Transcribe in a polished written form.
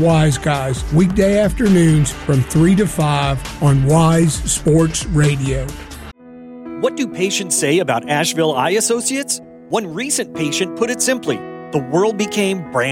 Wise Guys, weekday afternoons from 3 to 5 on Wise Sports Radio. What do patients say about Asheville Eye Associates? One recent patient put it simply, the world became brand